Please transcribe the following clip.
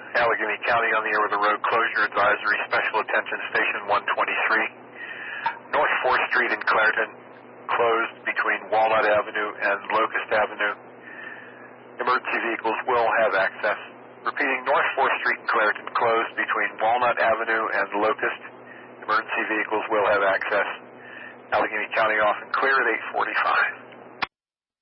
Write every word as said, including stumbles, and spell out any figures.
Allegheny County on the air with a road closure advisory. Special attention, station one twenty-three. North fourth Street in Clairton, closed between Walnut Avenue and Locust Avenue. Emergency vehicles will have access. Repeating, North fourth Street in Clairton, closed between Walnut Avenue and Locust. Emergency vehicles will have access. Allegheny County off and clear at eight forty-five.